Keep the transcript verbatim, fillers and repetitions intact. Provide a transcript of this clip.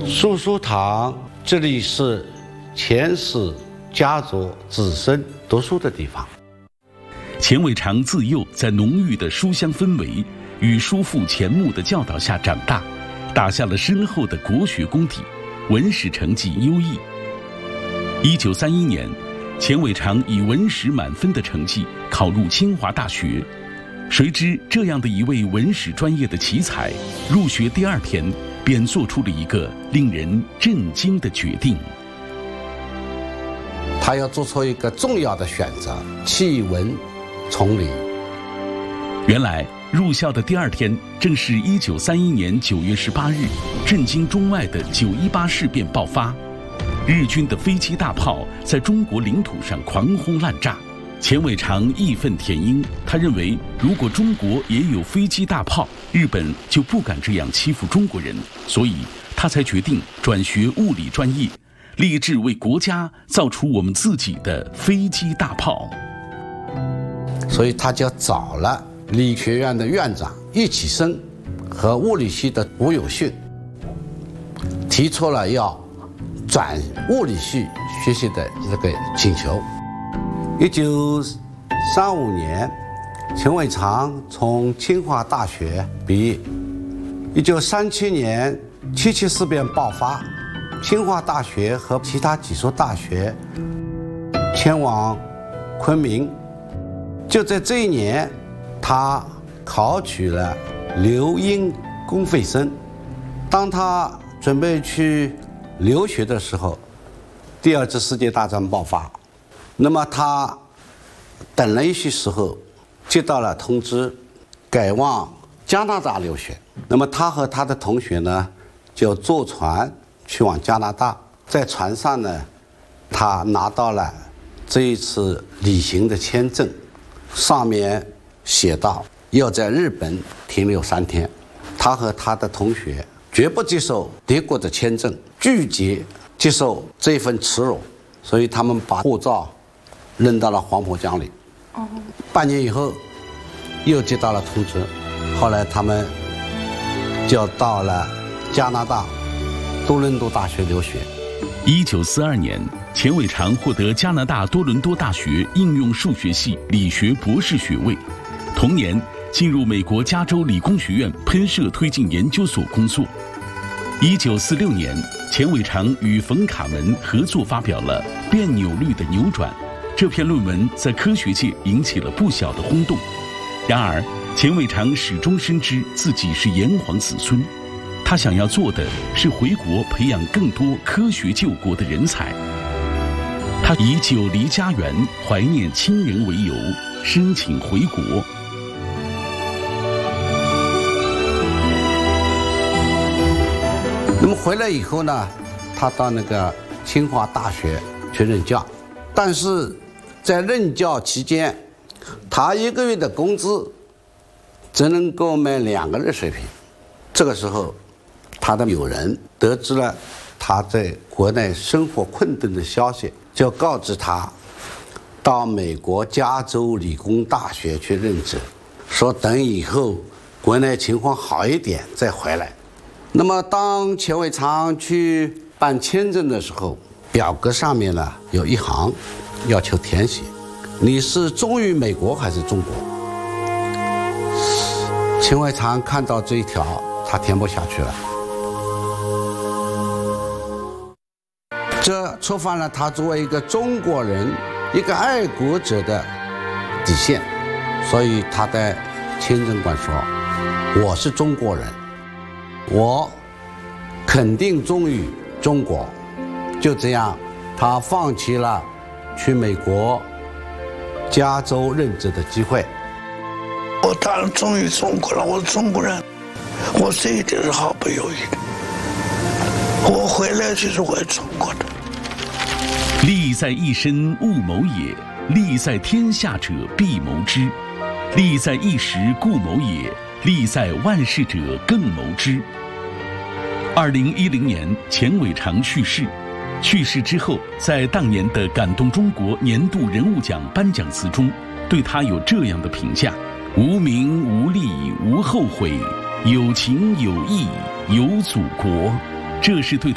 叔叔堂这里是钱氏家族子孙读书的地方。 钱伟长自幼在浓郁的书香氛围与叔父钱穆的教导下长大，打下了深厚的国学功底，文史成绩优异。一九三一年，钱伟长以文史满分的成绩考入清华大学。谁知这样的一位文史专业的奇才，入学第二天便做出了一个令人震惊的决定。 他要做出一个重要的选择，弃文从理。 原来入校的第二天，正是一九三一年九月十八日，震惊中外的九一八事变爆发。日军的飞机大炮在中国领土上狂轰滥炸。钱伟长义愤填膺，他认为如果中国也有飞机大炮，日本就不敢这样欺负中国人，所以他才决定转学物理专业，立志为国家造出我们自己的飞机大炮。 所以他就找了理学院的院长易启生和物理系的吴有训，提出了要转物理系学习的这个请求。一九三五年，钱伟长从清华大学毕业。一九三七年，七七事变爆发，清华大学和其他几所大学迁往昆明。就在这一年，他考取了留英公费生。当他准备去留学的时候，第二次世界大战爆发。那么他等了一些时候，接到了通知，改往加拿大留学。那么他和他的同学呢，就坐船去往加拿大。在船上呢，他拿到了这一次旅行的签证，上面写道要在日本停留三天。他和他的同学绝不接受德国的签证，拒绝接受这份耻辱，所以他们把护照扔到了黄浦江里。半年以后，又接到了通知，后来他们就到了加拿大多伦多大学留学。 一九四二年，钱伟长获得加拿大多伦多大学应用数学系理学博士学位，同年进入美国加州理工学院喷射推进研究所工作。一九四六年，钱伟长与冯卡门合作发表了《变扭律的扭转》。这篇论文在科学界引起了不小的轰动。然而，钱伟长始终深知自己是炎黄子孙，他想要做的是回国培养更多科学救国的人才。他以久离家园、怀念亲人为由，申请回国。 那么回来以后呢，他到那个清华大学去任教，但是在任教期间，他一个月的工资只能够买两个热水瓶。这个时候，他的友人得知了他在国内生活困顿的消息，就告知他到美国加州理工大学去任职，说等以后国内情况好一点再回来。那么当钱伟长去办签证的时候，表格上面呢有一行要求填写，你是忠于美国还是中国？钱伟长看到这一条，他填不下去了，这触犯了他作为一个中国人、一个爱国者的底线，所以他在签证官说：“我是中国人，我肯定忠于中国。”就这样，他放弃了去美国加州任职的机会。 我当然忠于中国了，我是中国人，我这一点是毫不犹豫的。我回来就是为中国的。 利在一身勿谋也，利在天下者必谋之；利在一时故谋也，利在万事者更谋之。二零一零年，钱伟长去世。去世之后，在当年的感动中国年度人物奖颁奖词中，对他有这样的评价：无名无利无后悔，有情有义有祖国。这是对